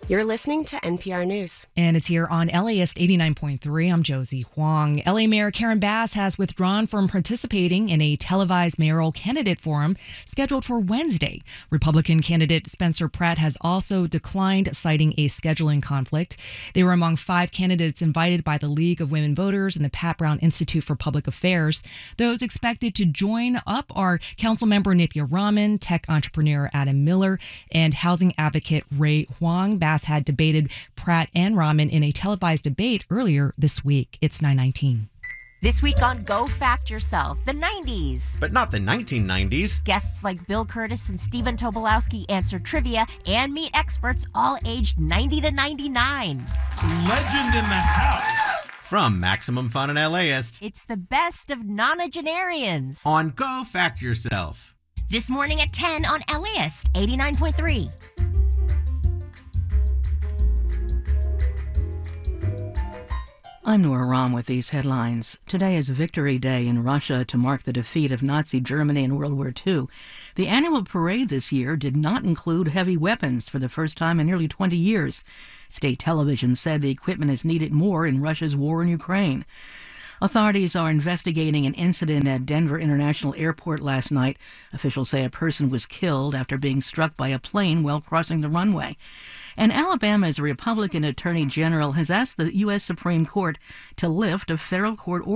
You're listening to NPR News. And it's here on LAist 89.3. I'm Josie Huang. LA Mayor Karen Bass has withdrawn from participating in a televised mayoral candidate forum scheduled for Wednesday. Republican candidate Spencer Pratt has also declined, citing a scheduling conflict. They were among 5 candidates invited by the League of Women Voters and the Pat Brown Institute for Public Affairs. Those expected to join up are Councilmember Nithya Raman, tech entrepreneur Adam Miller, and housing advocate Ray Huang. Bass had debated Pratt and Raman in a televised debate earlier this week. It's 9:19. This week on Go Fact Yourself, the 90s. But not the 1990s. Guests like Bill Curtis and Stephen Tobolowsky answer trivia and meet experts all aged 90 to 99. Legend in the house. From Maximum Fun and LAist. It's the best of nonagenarians. On Go Fact Yourself. This morning at 10 on LAist 89.3. I'm Nora Rahm with these headlines. Today is Victory Day in Russia to mark the defeat of Nazi Germany in World War II. The annual parade this year did not include heavy weapons for the first time in nearly 20 years. State television said the equipment is needed more in Russia's war in Ukraine. Authorities are investigating an incident at Denver International Airport last night. Officials say a person was killed after being struck by a plane while crossing the runway. And Alabama's Republican Attorney General has asked the U.S. Supreme Court to lift a federal court order